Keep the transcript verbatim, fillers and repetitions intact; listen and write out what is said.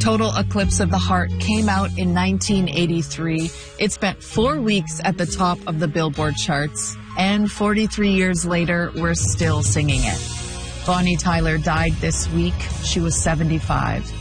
Total Eclipse of the Heart came out in nineteen eighty-three. It spent four weeks at the top of the Billboard charts, and forty-three years later, we're still singing it. Bonnie Tyler died this week. She was seventy-five.